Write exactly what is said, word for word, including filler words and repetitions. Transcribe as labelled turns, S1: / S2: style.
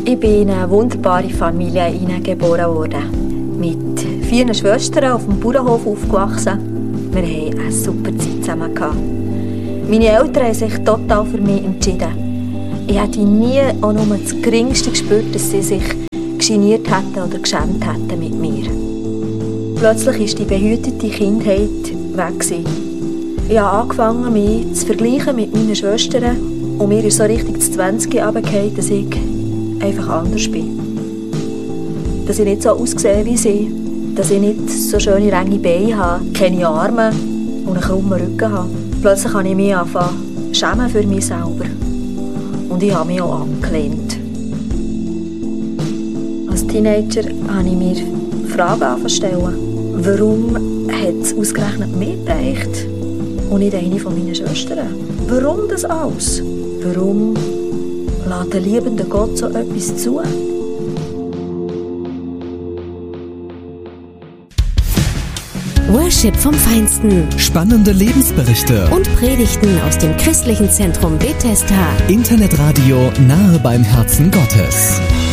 S1: Ich bin in eine wunderbare Familie hineingeboren worden. Mit vier Schwestern auf dem Bauernhof aufgewachsen. Wir hatten eine super Zeit zusammen. Meine Eltern haben sich total für mich entschieden. Ich hätte nie auch nur das Geringste gespürt, dass sie sich geniert hätten oder geschämt hätten mit mir. Plötzlich war die behütete Kindheit weg. Ich habe angefangen, mich zu vergleichen mit meinen Schwestern. Und mir ist so richtig das zwanzig runtergefallen, dass ich einfach anders bin. Dass ich nicht so aussehe wie sie. Dass ich nicht so schöne, lange Beine habe, keine Arme und einen krummen Rücken habe. Plötzlich habe ich mich angefangen zu schämen für mich selber. Und ich habe mich auch abgelehnt. Als Teenager habe ich mir Fragen angefangen zu stellen. Warum hat es ausgerechnet mich geprägt und nicht eine von meinen Schwestern? Warum das alles? Warum lässt der liebende Gott so etwas zu?
S2: Worship vom Feinsten.
S3: Spannende Lebensberichte
S2: und Predigten aus dem christlichen Zentrum Bethesda.
S3: Internetradio nahe beim Herzen Gottes.